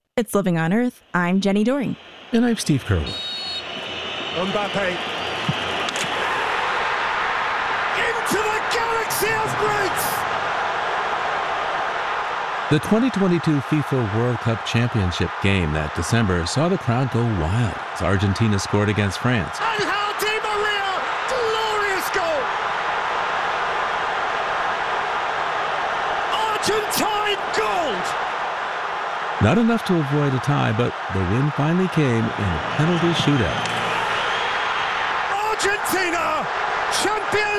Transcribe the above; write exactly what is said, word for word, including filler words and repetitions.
It's Living on Earth. I'm Jenny Doring. And I'm Steve Curwood. Mbappe. Into the galaxy of greats! The twenty twenty-two FIFA World Cup Championship game that December saw the crowd go wild as Argentina scored against France. Angel Di Maria! Glorious goal! Argentine gold! Not enough to avoid a tie, but the win finally came in a penalty shootout. Argentina, champions!